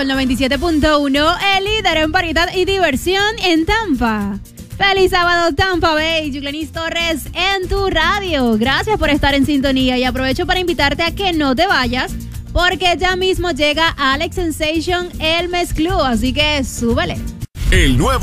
Sol 97.1, el líder en variedad y diversión en Tampa. Feliz sábado, Tampa Bay. Yulenis Torres en tu radio. Gracias por estar en sintonía y aprovecho para invitarte a que no te vayas porque ya mismo llega Alex Sensation, el mezclú, así que súbele. El nuevo